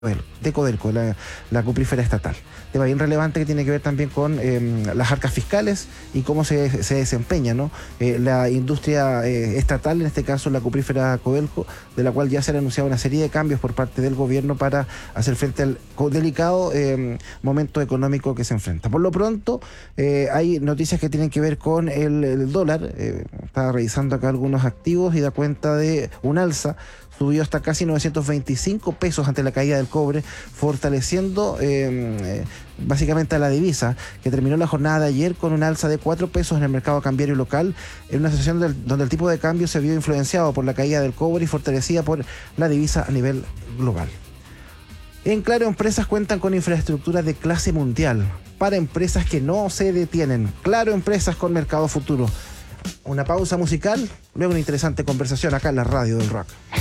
de Codelco, la cuprífera estatal. Tema bien relevante que tiene que ver también con las arcas fiscales y cómo se desempeña, ¿no? La industria estatal, en este caso la cuprífera Codelco, de la cual ya se han anunciado una serie de cambios por parte del gobierno para hacer frente al delicado momento económico que se enfrenta. Por lo pronto, hay noticias que tienen que ver con el dólar. Estaba revisando acá algunos activos y da cuenta de un alza. Subió hasta casi 925 pesos ante la caída del cobre, fortaleciendo básicamente a la divisa, que terminó la jornada de ayer con un alza de 4 pesos en el mercado cambiario local, en una sesión donde el tipo de cambio se vio influenciado por la caída del cobre y fortalecida por la divisa a nivel global. En Claro Empresas cuentan con infraestructura de clase mundial para empresas que no se detienen. Claro Empresas con mercado futuro. Una pausa musical, luego una interesante conversación acá en la Radio del Rock.